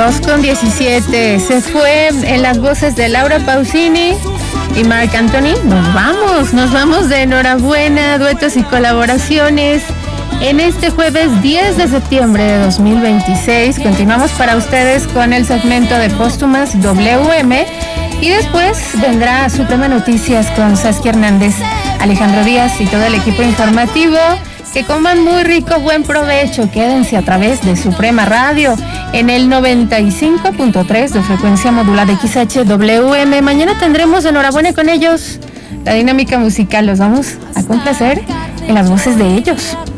2:17. Se fue en las voces de Laura Pausini y Marc Anthony. Nos vamos de enhorabuena, duetos y colaboraciones. En este jueves 10 de septiembre de 2026 continuamos para ustedes con el segmento de Póstumas WM y después vendrá Suprema Noticias con Saskia Hernández, Alejandro Díaz y todo el equipo informativo. Que coman muy rico, buen provecho. Quédense a través de Suprema Radio en el 95.3 de frecuencia modulada XHWM. Mañana tendremos enhorabuena con ellos. La dinámica musical los vamos a complacer en las voces de ellos.